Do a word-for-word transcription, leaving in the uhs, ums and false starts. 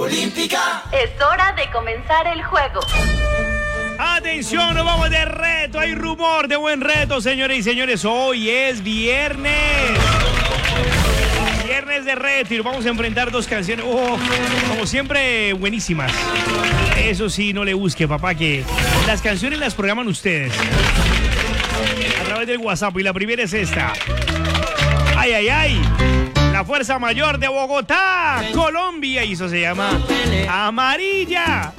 olímpica. Es hora de comenzar el juego. Atención, nos vamos de reto. Hay rumor de buen reto, señores y señores. Hoy es viernes. Viernes de reto y vamos a enfrentar dos canciones. Oh, como siempre, buenísimas. Eso sí, no le busque, papá, que las canciones las programan ustedes a través del WhatsApp. Y la primera es esta. Ay, ay, ay. La Fuerza Mayor de Bogotá, Colombia. Y eso se llama Amarilla.